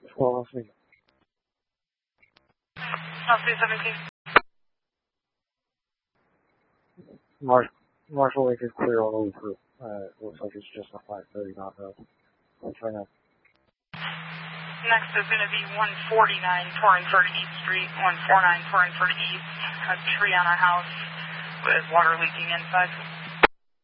Well, let's see. I'll see 17. Marshall Lake is clear all the way through. Looks like it's just a 530 knot though. Let's try now. Next is going to be 149 Torringford East Street, 149 Torringford East. A tree on our house with water leaking inside.